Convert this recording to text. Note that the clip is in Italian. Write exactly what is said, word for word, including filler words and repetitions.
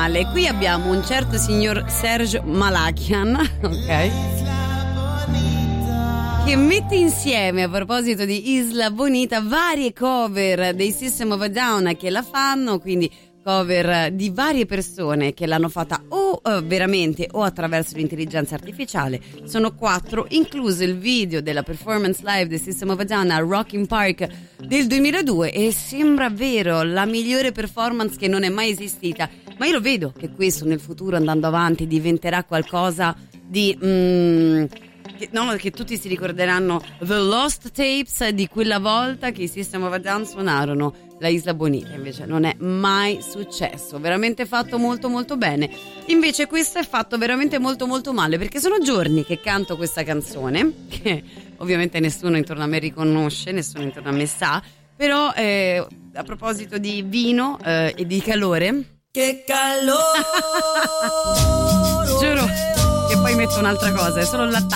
Qui abbiamo un certo signor Serge Malakian, ok, che mette insieme, a proposito di Isla Bonita, varie cover dei System of a Down che la fanno, quindi cover di varie persone che l'hanno fatta o uh, veramente o attraverso l'intelligenza artificiale. Sono quattro, incluso il video della performance live del System of a Down a Rock in Park del duemiladue, e sembra vero, la migliore performance che non è mai esistita, ma io lo vedo che questo nel futuro, andando avanti, diventerà qualcosa di mm, che, no, che tutti si ricorderanno The Lost Tapes di quella volta che i System of a Down suonarono la Isla Bonita. Invece non è mai successo, veramente fatto molto molto bene. Invece questo è fatto veramente molto molto male, perché sono giorni che canto questa canzone, che ovviamente nessuno intorno a me riconosce, nessuno intorno a me sa, però eh, a proposito di vino eh, e di calore, che calore giuro che poi metto un'altra cosa, è solo il latte.